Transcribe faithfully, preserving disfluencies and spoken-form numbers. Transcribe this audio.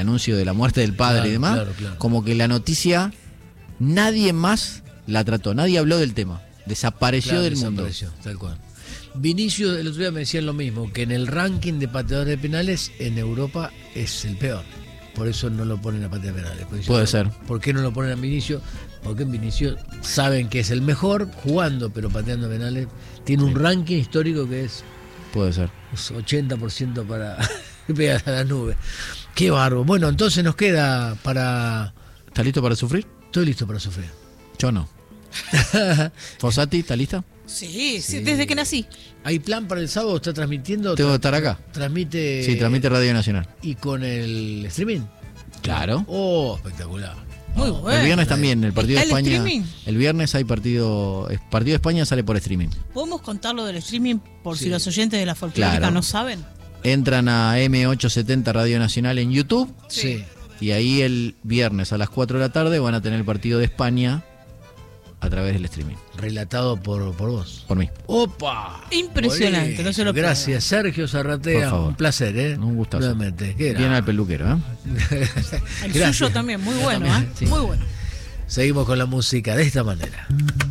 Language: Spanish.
anuncio de la muerte del padre Claro, y demás, claro, claro. como que la noticia, nadie más la trató, nadie habló del tema, desapareció Claro, del desapareció, mundo. tal cual. Vinicius el otro día me decían lo mismo, que en el ranking de pateadores de penales en Europa es el peor. Por eso no lo ponen a patear penales. Porque Puede yo, ser. ¿Por qué no lo ponen a Vinicius? Porque en Vinicius saben que es el mejor jugando, pero pateando penales. Tiene un Sí. ranking histórico que es Puede ser. ochenta por ciento para pegar a la nube. Qué barro. Bueno, entonces nos queda para... ¿Estás listo para sufrir? Estoy listo para sufrir. Yo no. Fossati, ¿está lista? Sí, sí, Sí. desde que nací. ¿Hay plan para el sábado? ¿Está transmitiendo? Tengo que Tra- estar acá. Transmite... Sí, transmite Radio Nacional. ¿Y con el streaming? Claro. Oh, espectacular. Muy Oh, bueno. El viernes también, el partido de ¿Está el España. streaming? El viernes hay partido. El partido de España sale por streaming. ¿Podemos contar lo del streaming por Sí. si los oyentes de la folclórica Claro. no saben? Entran a eme ochocientos setenta Radio Nacional en YouTube. Sí. Y ahí el viernes a las cuatro de la tarde van a tener el partido de España a través del streaming. Relatado por, por vos. Por mí. ¡Opa! Impresionante, Bueno, no se lo Gracias, Sergio Zarratea. Por favor. Un placer, ¿eh? Un gustazo. Nuevamente. Qué Bien grande. al peluquero, ¿eh? El Gracias. suyo también, muy bueno, También, ¿eh? sí. Muy bueno. Seguimos con la música de esta manera.